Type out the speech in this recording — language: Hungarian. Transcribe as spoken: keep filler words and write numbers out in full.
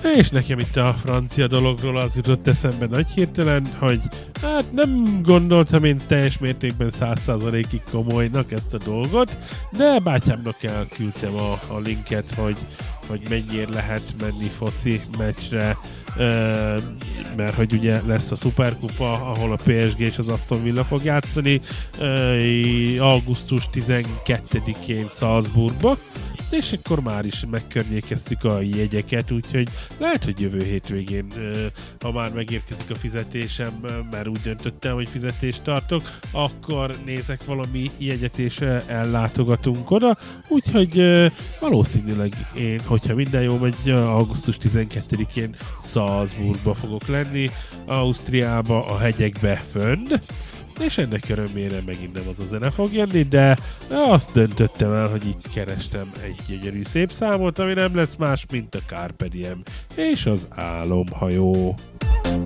És nekem itt a francia dologról az jutott eszembe nagy hirtelen, hogy hát nem gondoltam én teljes mértékben száz százalékig komolynak ezt a dolgot, de bátyámnak elküldtem a, a linket, hogy, hogy mennyire lehet menni foci meccsre, mert hogy ugye lesz a Szuperkupa, ahol a pé es gé és az Aston Villa fog játszani augusztus tizenkettedikén Salzburgba, és akkor már is megkörnyékeztük a jegyeket, úgyhogy lehet, hogy jövő hétvégén, ha már megérkezik a fizetésem, mert úgy döntöttem, hogy fizetést tartok, akkor nézek valami jegyet és ellátogatunk oda, úgyhogy valószínűleg én, hogyha minden jó megy, augusztus tizenkettedikén Salzburgba fogok lenni, Ausztriába, a hegyekbe fönn, és ennek örömére megint nem az a zene fog jönni, de azt döntöttem el, hogy itt kerestem egy gyönyörű szép számot, ami nem lesz más, mint a Carpe Diem és az Álomhajó.